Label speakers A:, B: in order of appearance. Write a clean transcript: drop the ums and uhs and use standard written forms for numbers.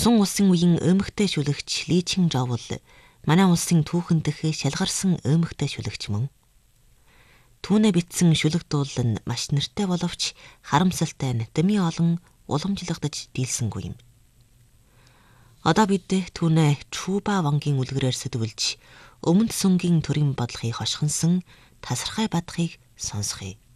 A: Усан улсын үеийн өмгтэй шүлэгч Ли Чин Жов бол манай улсын түүхэн дэх шалгарсан өмгтэй шүлэгч мөн. Түүнээ бичсэн шүлэг дуул нь маш нэртэй боловч харамсалтай нь дэмий олон уламжлагдаж дийлсэнгүй юм. Одоо бид түүнээ Чуба вангийн үлгэрээр сэдвүүлж, өмнөд сүнгийн төрийн бодлогыг хошгонсон тасархай бадхыг сонсхий.